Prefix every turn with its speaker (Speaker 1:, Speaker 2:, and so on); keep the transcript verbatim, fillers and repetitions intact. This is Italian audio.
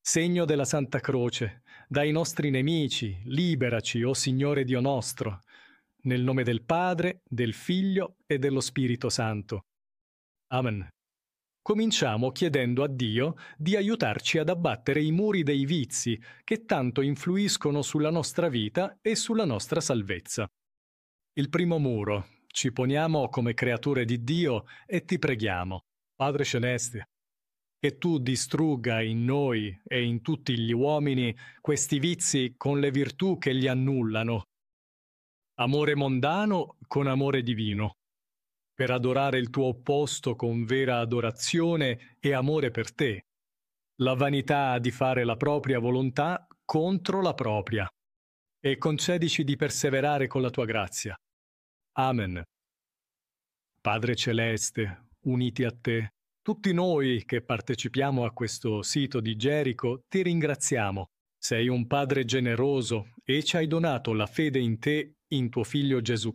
Speaker 1: Segno della Santa Croce, dai nostri nemici, liberaci, o Signore Dio nostro, nel nome del Padre, del Figlio e dello Spirito Santo. Amen. Cominciamo chiedendo a Dio di aiutarci ad abbattere i muri dei vizi che tanto influiscono sulla nostra vita e sulla nostra salvezza. Il primo muro. Ci poniamo come creature di Dio e ti preghiamo, Padre Celeste, che tu distrugga in noi e in tutti gli uomini questi vizi con le virtù che li annullano. Amore mondano con amore divino, per adorare il tuo opposto con vera adorazione e amore per te. La vanità di fare la propria volontà contro la propria. E concedici di perseverare con la tua grazia. Amen. Padre Celeste, uniti a te, tutti noi che partecipiamo a questo sito di Gerico ti ringraziamo. Sei un Padre generoso e ci hai donato la fede in te, in tuo Figlio Gesù